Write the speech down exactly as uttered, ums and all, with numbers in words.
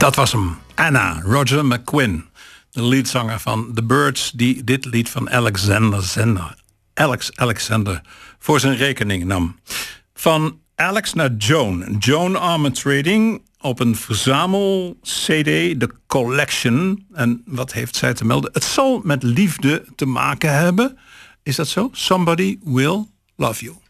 Dat was hem. Anna, Roger McGuinn. De leadzanger van The Byrds, die dit lied van Alexander Zender, Alex Alexander voor zijn rekening nam. Van Alex naar Joan. Joan Armatrading op een verzamel-C D, The Collection. En wat heeft zij te melden? Het zal met liefde te maken hebben. Is dat zo? Somebody Will Love You.